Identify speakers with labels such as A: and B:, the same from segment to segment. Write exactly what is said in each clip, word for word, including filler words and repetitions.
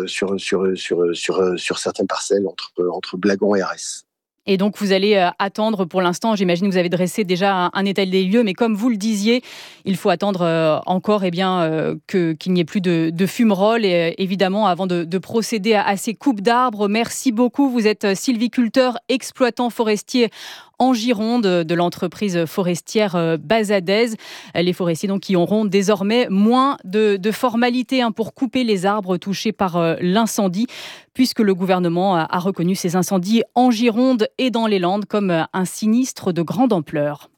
A: sur, sur, sur, sur, sur certaines parcelles entre, entre Blagan et Arès.
B: Et donc, vous allez attendre pour l'instant, j'imagine que vous avez dressé déjà un état des lieux, mais comme vous le disiez, il faut attendre encore eh bien, que, qu'il n'y ait plus de, de fumerolles, et évidemment, avant de, de procéder à, à ces coupes d'arbres. Merci beaucoup. Vous êtes sylviculteur, exploitant forestier en Gironde de l'entreprise forestière Bazadez. Les forestiers donc, qui auront désormais moins de, de formalités hein, pour couper les arbres touchés par l'incendie, puisque le gouvernement a, a reconnu ces incendies en Gironde et dans les Landes comme un sinistre de grande ampleur.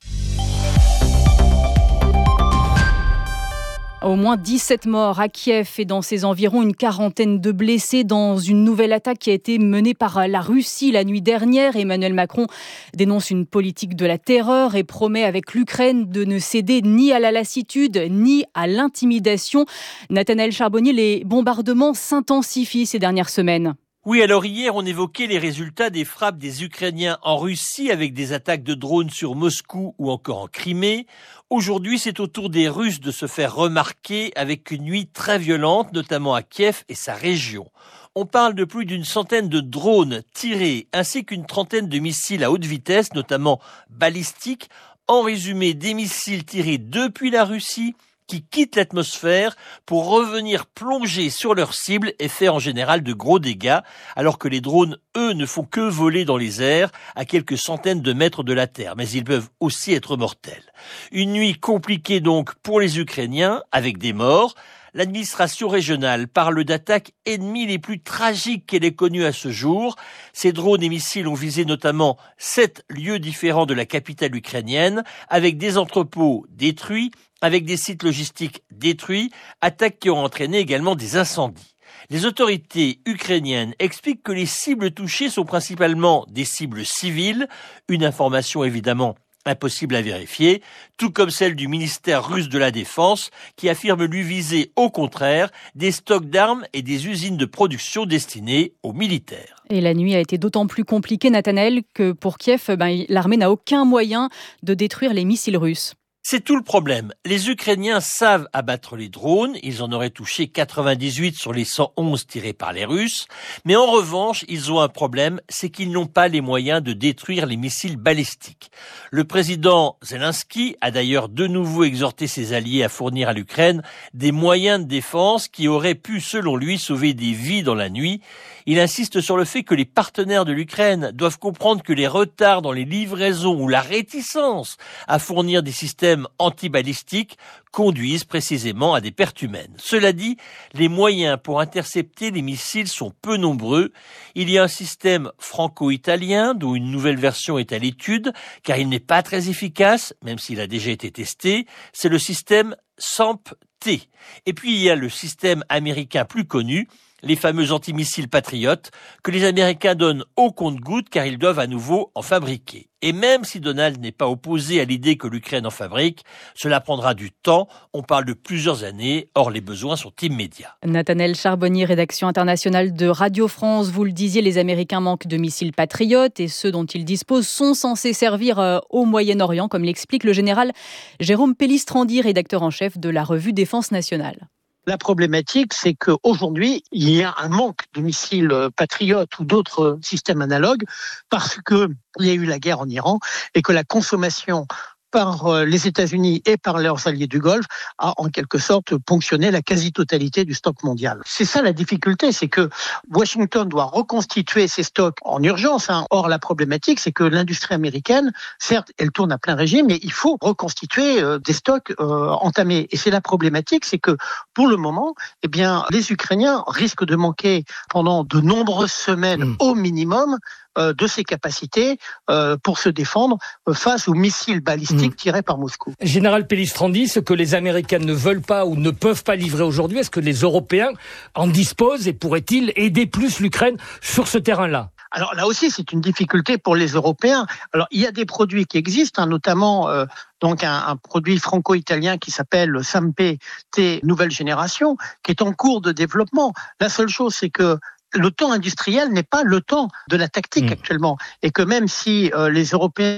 B: Au moins dix-sept morts à Kiev et dans ses environs une quarantaine de blessés dans une nouvelle attaque qui a été menée par la Russie la nuit dernière. Emmanuel Macron dénonce une politique de la terreur et promet avec l'Ukraine de ne céder ni à la lassitude ni à l'intimidation. Nathanaël Charbonnier, les bombardements s'intensifient ces dernières semaines.
C: Oui, alors hier, on évoquait les résultats des frappes des Ukrainiens en Russie avec des attaques de drones sur Moscou ou encore en Crimée. Aujourd'hui, c'est au tour des Russes de se faire remarquer avec une nuit très violente, notamment à Kiev et sa région. On parle de plus d'une centaine de drones tirés ainsi qu'une trentaine de missiles à haute vitesse, notamment balistiques. En résumé, des missiles tirés depuis la Russie qui quittent l'atmosphère pour revenir plonger sur leur cible et faire en général de gros dégâts, alors que les drones, eux, ne font que voler dans les airs à quelques centaines de mètres de la Terre, mais ils peuvent aussi être mortels. Une nuit compliquée donc pour les Ukrainiens, avec des morts. L'administration régionale parle d'attaques ennemies les plus tragiques qu'elle ait connues à ce jour. Ces drones et missiles ont visé notamment sept lieux différents de la capitale ukrainienne, avec des entrepôts détruits, avec des sites logistiques détruits, attaques qui ont entraîné également des incendies. Les autorités ukrainiennes expliquent que les cibles touchées sont principalement des cibles civiles, une information évidemment impossible à vérifier, tout comme celle du ministère russe de la Défense qui affirme lui viser au contraire des stocks d'armes et des usines de production destinées aux militaires.
B: Et la nuit a été d'autant plus compliquée, Nathanaël, que pour Kiev, ben, l'armée n'a aucun moyen de détruire les missiles russes.
C: C'est tout le problème. Les Ukrainiens savent abattre les drones. Ils en auraient touché quatre-vingt-dix-huit sur les cent onze tirés par les Russes. Mais en revanche, ils ont un problème, c'est qu'ils n'ont pas les moyens de détruire les missiles balistiques. Le président Zelensky a d'ailleurs de nouveau exhorté ses alliés à fournir à l'Ukraine des moyens de défense qui auraient pu, selon lui, sauver des vies dans la nuit. Il insiste sur le fait que les partenaires de l'Ukraine doivent comprendre que les retards dans les livraisons ou la réticence à fournir des systèmes antibalistiques conduisent précisément à des pertes humaines. Cela dit, les moyens pour intercepter les missiles sont peu nombreux. Il y a un système franco-italien dont une nouvelle version est à l'étude, car il n'est pas très efficace, même s'il a déjà été testé. C'est le système S A M P-T. Et puis il y a le système américain plus connu, les fameux antimissiles patriotes, que les Américains donnent au compte-gouttes car ils doivent à nouveau en fabriquer. Et même si Donald n'est pas opposé à l'idée que l'Ukraine en fabrique, cela prendra du temps, on parle de plusieurs années, or les besoins sont immédiats.
B: Nathanaël Charbonnier, rédaction internationale de Radio France. Vous le disiez, les Américains manquent de missiles patriotes et ceux dont ils disposent sont censés servir au Moyen-Orient, comme l'explique le général Jérôme Pellistrandi, rédacteur en chef de la revue Défense nationale.
D: La problématique, c'est qu'aujourd'hui, il y a un manque de missiles patriotes ou d'autres systèmes analogues parce qu'il y a eu la guerre en Iran et que la consommation par les États-Unis et par leurs alliés du Golfe a en quelque sorte ponctionné la quasi-totalité du stock mondial. C'est ça la difficulté, c'est que Washington doit reconstituer ses stocks en urgence. Hein. Or, la problématique, c'est que l'industrie américaine, certes, elle tourne à plein régime, mais il faut reconstituer euh, des stocks euh, entamés. Et c'est la problématique, c'est que pour le moment, eh bien, les Ukrainiens risquent de manquer pendant de nombreuses semaines mmh. au minimum de ses capacités euh, pour se défendre face aux missiles balistiques mmh. tirés par Moscou.
E: Général Pellistrandi, ce que les Américains ne veulent pas ou ne peuvent pas livrer aujourd'hui, est-ce que les Européens en disposent et pourraient-ils aider plus l'Ukraine sur ce terrain-là ?
D: Alors là aussi, c'est une difficulté pour les Européens. Alors il y a des produits qui existent, hein, notamment euh, donc un, un produit franco-italien qui s'appelle le S A M P-T nouvelle génération, qui est en cours de développement. La seule chose, c'est que le temps industriel n'est pas le temps de la tactique mmh. actuellement. Et que même si euh, les Européens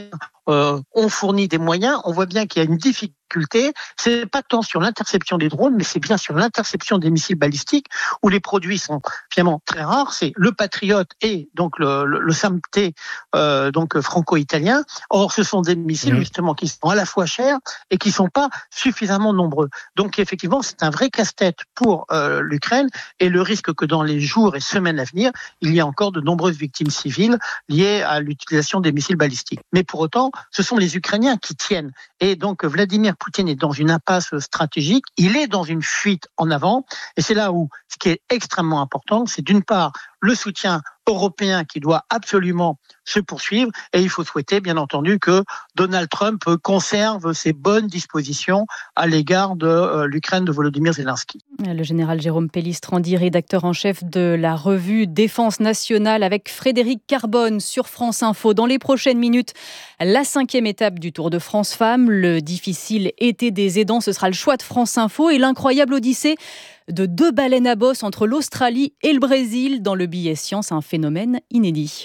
D: euh, ont fourni des moyens. On voit bien qu'il y a une difficulté. C'est pas tant sur l'interception des drones, mais c'est bien sur l'interception des missiles balistiques où les produits sont finalement très rares. C'est le Patriot et donc le, le, le SAMP-T, euh, donc franco-italien. Or, ce sont des missiles mmh. justement qui sont à la fois chers et qui sont pas suffisamment nombreux. Donc, effectivement, c'est un vrai casse-tête pour euh, l'Ukraine et le risque que dans les jours et semaines à venir, il y ait encore de nombreuses victimes civiles liées à l'utilisation des missiles balistiques. Mais pour autant, ce sont les Ukrainiens qui tiennent. Et donc, Vladimir Poutine est dans une impasse stratégique. Il est dans une fuite en avant. Et c'est là où ce qui est extrêmement important, c'est d'une part le soutien européen qui doit absolument se poursuivre. Et il faut souhaiter, bien entendu, que Donald Trump conserve ses bonnes dispositions à l'égard de euh, l'Ukraine de Volodymyr Zelensky.
B: Le général Jérôme Pellistrandi, rédacteur en chef de la revue Défense nationale, avec Frédéric Carbone sur France Info. Dans les prochaines minutes, la cinquième étape du Tour de France Femmes. Le difficile été des aidants, ce sera le choix de France Info et l'incroyable odyssée de deux baleines à bosse entre l'Australie et le Brésil. Dans le billet science, un phénomène inédit.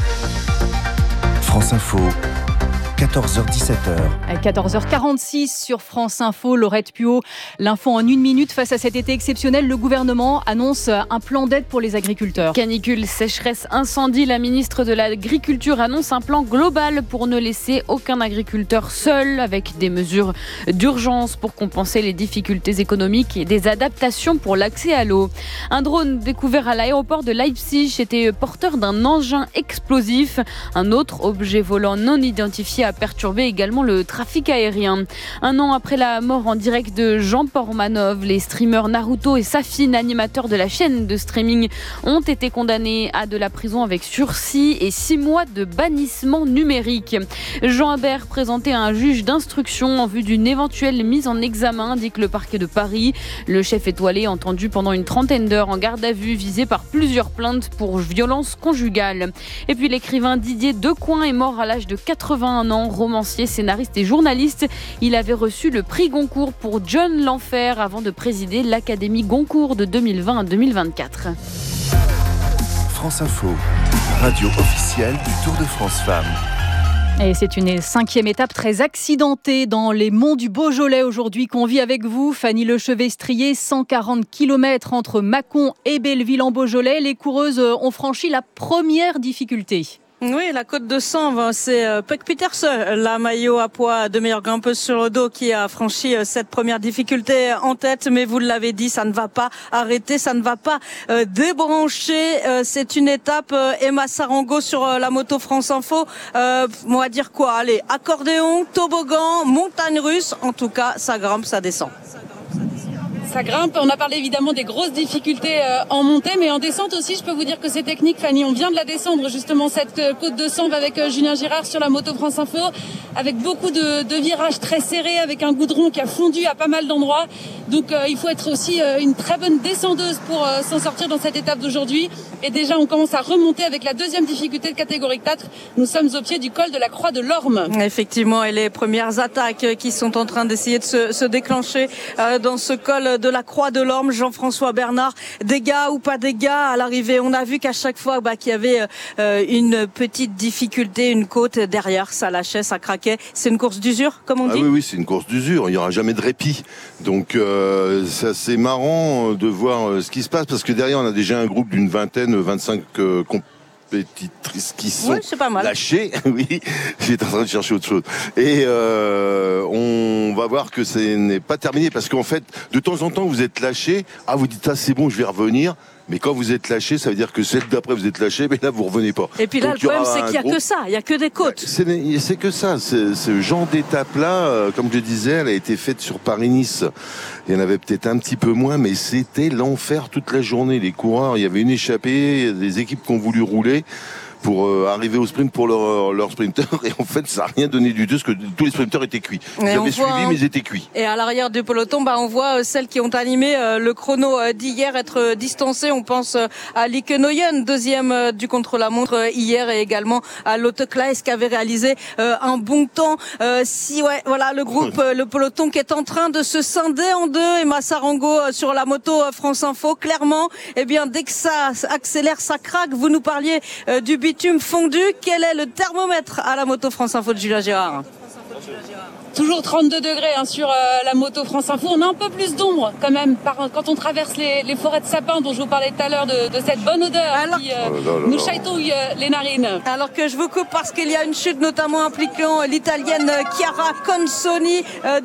F: France Info, quatorze heures dix-sept heures.
B: À quatorze heures quarante-six sur France Info, Laurette Puot, l'info en une minute. Face à cet été exceptionnel, le gouvernement annonce un plan d'aide pour les agriculteurs.
G: Canicule, sécheresse, incendie, la ministre de l'Agriculture annonce un plan global pour ne laisser aucun agriculteur seul, avec des mesures d'urgence pour compenser les difficultés économiques et des adaptations pour l'accès à l'eau. Un drone découvert à l'aéroport de Leipzig était porteur d'un engin explosif. Un autre objet volant non identifié a perturbé également le trafic aérien. Un an après la mort en direct de Jean Pormanov, les streamers Naruto et Safin, animateurs de la chaîne de streaming, ont été condamnés à de la prison avec sursis et six mois de bannissement numérique. Jean Habert présenté à un juge d'instruction en vue d'une éventuelle mise en examen, dit que le parquet de Paris. Le chef étoilé entendu pendant une trentaine d'heures en garde à vue, visé par plusieurs plaintes pour violence conjugale. Et puis l'écrivain Didier Decoing est mort à l'âge de quatre-vingt-un ans. Romancier, scénariste et journaliste, il avait reçu le prix Goncourt pour John l'Enfer avant de présider l'Académie Goncourt de deux mille vingt à deux mille vingt-quatre.
F: France Info, radio officielle du Tour de France Femmes.
B: Et c'est une cinquième étape très accidentée dans les monts du Beaujolais aujourd'hui qu'on vit avec vous. Fanny Lechevestrier, cent quarante kilomètres entre Mâcon et Belleville en Beaujolais. Les coureuses ont franchi la première difficulté.
H: Oui, la côte de Sambre, c'est Puck Peters, la maillot à poids de meilleure grimpeuse sur le dos, qui a franchi cette première difficulté en tête. Mais vous l'avez dit, ça ne va pas arrêter, ça ne va pas euh, débrancher. Euh, c'est une étape, euh, Emma Sarango sur euh, la moto France Info. Euh, on va dire quoi? Allez, accordéon, toboggan, montagne russe. En tout cas, ça grimpe, ça descend.
I: Ça grimpe. On a parlé évidemment des grosses difficultés euh, en montée, mais en descente aussi, je peux vous dire que c'est technique, Fanny. On vient de la descendre, justement, cette euh, côte de Sambre avec euh, Julien Girard sur la moto France Info, avec beaucoup de, de virages très serrés, avec un goudron qui a fondu à pas mal d'endroits. Donc euh, il faut être aussi euh, une très bonne descendeuse pour euh, s'en sortir dans cette étape d'aujourd'hui. Et déjà, on commence à remonter avec la deuxième difficulté de catégorie quatre. Nous sommes au pied du col de la Croix de l'Orme.
H: Effectivement, et les premières attaques qui sont en train d'essayer de se, se déclencher euh, dans ce col de la Croix de l'Orme. Jean-François Bernard, dégâts ou pas dégâts à l'arrivée? On a vu qu'à chaque fois bah, qu'il y avait euh, une petite difficulté, une côte derrière, ça lâchait, ça craquait. C'est une course d'usure, comme on dit?
J: Ah oui, oui, c'est une course d'usure. Il n'y aura jamais de répit. Donc euh, c'est assez marrant de voir euh, ce qui se passe, parce que derrière on a déjà un groupe d'une vingtaine, vingt-cinq euh, compétitrices qui sont
H: oui, c'est pas mal.
J: lâchées. Oui, j'étais en train de chercher autre chose. Et euh, on va voir que ce n'est pas terminé, parce qu'en fait, de temps en temps, vous êtes lâché. Ah, vous dites, ah, c'est bon, je vais revenir. Mais quand vous êtes lâché, ça veut dire que celle d'après vous êtes lâché, mais là vous revenez pas.
H: Et puis là, donc, le problème c'est qu'il n'y a gros... que ça, il n'y a que des côtes.
J: C'est, c'est que ça, c'est, ce genre d'étape-là, euh, comme je disais, elle a été faite sur Paris-Nice. Il y en avait peut-être un petit peu moins, mais c'était l'enfer toute la journée. Les coureurs, il y avait une échappée, des équipes qui ont voulu rouler pour euh, arriver au sprint pour leur, leur sprinter, et en fait ça n'a rien donné du tout, parce que tous les sprinters étaient cuits. Ils avaient suivi, voit, mais ils étaient cuits.
H: Et à l'arrière du peloton, bah, on voit euh, celles qui ont animé euh, le chrono euh, d'hier être euh, distancées. On pense euh, à Lieke Noyen, deuxième euh, du contre-la-montre euh, hier, et également à Lotte Klaes qui avait réalisé euh, un bon temps. Euh, si ouais, voilà le groupe, euh, le peloton qui est en train de se scinder en deux. Emma Sarango euh, sur la moto euh, France Info, clairement, eh bien dès que ça accélère, ça craque. Vous nous parliez euh, du billet bitume fondu. Quel est le thermomètre à la moto France Info de Julien Girard?
I: Toujours trente-deux degrés hein, sur euh, la moto France Info. On a un peu plus d'ombre quand même par, quand on traverse les, les forêts de sapins dont je vous parlais tout à l'heure de, de cette bonne odeur Alors... qui euh, oh là là nous chatouille euh, les narines.
H: Alors que je vous coupe parce qu'il y a une chute notamment impliquant l'italienne Chiara Consoni. Euh,